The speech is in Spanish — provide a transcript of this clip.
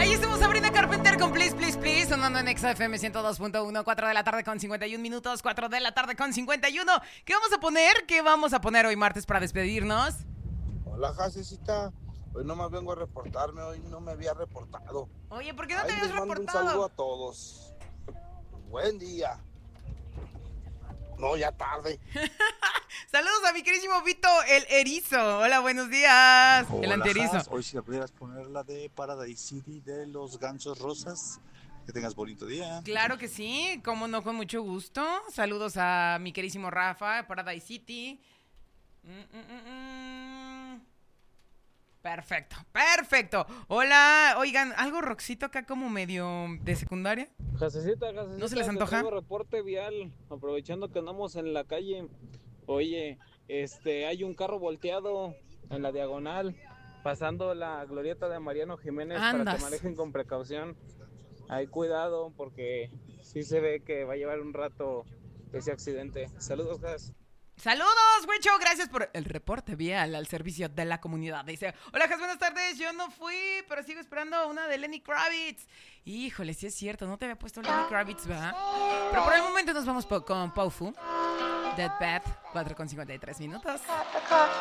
Ahí estamos, Sabrina Carpenter con Please, Please, Please, sonando en XFM 102.1, 4 de la tarde con 51 minutos, 4 de la tarde con 51. ¿Qué vamos a poner? ¿Qué vamos a poner hoy martes para despedirnos? Hola, Jacecita. Hoy nomás vengo a reportarme, hoy no me había reportado. Oye, ¿por qué no te Ahí habías les mando un reportado? saludo a todos. Buen día. No, ya tarde. Saludos a mi querísimo Vito, el erizo. Hola, buenos días. El Hola, anterizo. Has. Hoy si la pudieras poner la de Paradise City de los Gansos Rosas. Que tengas bonito día. Claro que sí, cómo no, con mucho gusto. Saludos a mi querísimo Rafa, Paradise City. Perfecto, perfecto. Hola, oigan, algo rockcito acá como medio de secundaria. Jacecita, ¿No se les antoja? te traigo reporte vial, aprovechando que andamos en la calle. Oye, hay un carro volteado en la diagonal, pasando la glorieta de Mariano Jiménez. Para Andas. que manejen con precaución. Hay cuidado porque sí se ve que va a llevar un rato ese accidente. Saludos, Jas. Saludos, Huicho, gracias por el reporte vial al servicio de la comunidad. Dice, hola, Jas, buenas tardes, yo no fui, pero sigo esperando una de Lenny Kravitz. Híjole, sí es cierto, no te había puesto Lenny Kravitz, ¿verdad? Pero por el momento nos vamos con Powfu, Dead Bad, 4:53 minutos.